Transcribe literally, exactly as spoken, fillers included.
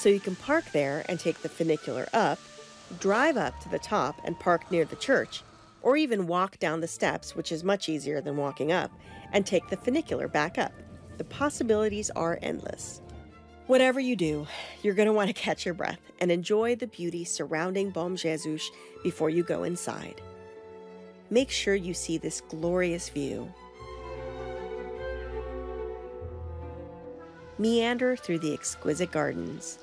So you can park there and take the funicular up, drive up to the top and park near the church, or even walk down the steps, which is much easier than walking up, and take the funicular back up. The possibilities are endless. Whatever you do, you're going to want to catch your breath and enjoy the beauty surrounding Bom Jesus before you go inside. Make sure you see this glorious view. Meander through the exquisite gardens.